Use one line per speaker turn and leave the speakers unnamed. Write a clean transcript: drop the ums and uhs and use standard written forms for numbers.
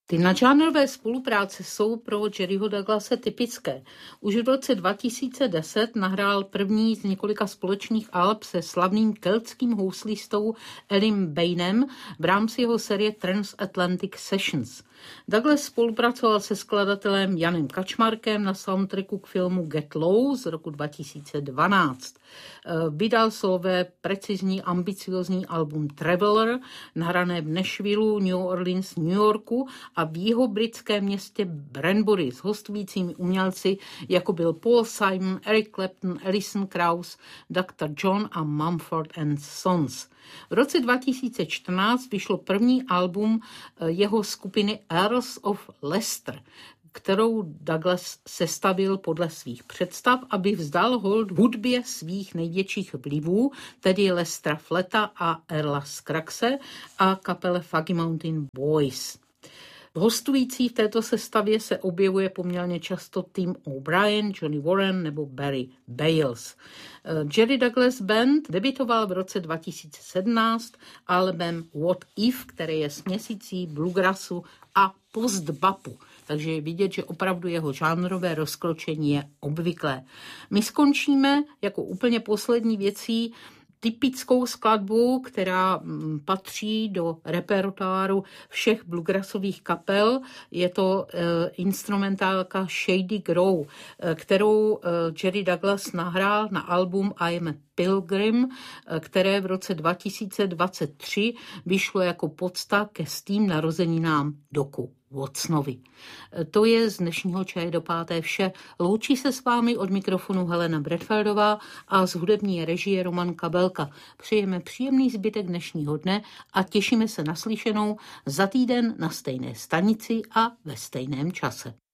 Ty nadžánrové spolupráce jsou pro Jerryho Douglase typické. Už v roce 2010 nahrál první z několika společných alb se slavným keltským houslistou Elim Bainem v rámci jeho série Transatlantic Sessions. Douglas spolupracoval se skladatelem Janem Kačmarkem na soundtracku k filmu Get Low z roku 2012. Vydal solové precizní ambiciozní album Traveler, nahrané v Nashvilleu, New Orleans, New Yorku a v jihovritském městě Branbury s hostujícími umělci, jako byl Paul Simon, Eric Clapton, Alison Krauss, Dr. John a Mumford & Sons. V roce 2014 vyšlo první album jeho skupiny Earls of Leicester, kterou Douglas sestavil podle svých představ, aby vzdal hold hudbě svých největších vlivů, tedy Lestera Fleta a Earla Scruggsy a kapele Foggy Mountain Boys. Hostující v této sestavě se objevuje poměrně často Tim O'Brien, Johnny Warren nebo Barry Bales. Jerry Douglas Band debutoval v roce 2017 albem What If, který je směsicí bluegrassu a postbapu. Takže je vidět, že opravdu jeho žánrové rozkročení je obvyklé. My skončíme jako úplně poslední věcí typickou skladbu, která patří do repertoáru všech bluegrassových kapel. Je to instrumentálka Shady Grove, kterou Jerry Douglas nahrál na album I Am a Pilgrim, které v roce 2023 vyšlo jako podsta ke stým narozeninám Doku Watsonovi. To je z dnešního Čaje do páté vše. Loučí se s vámi od mikrofonu Helena Bradfieldová a z hudební režie Roman Kabelka. Přejeme příjemný zbytek dnešního dne a těšíme se na slyšenou za týden na stejné stanici a ve stejném čase.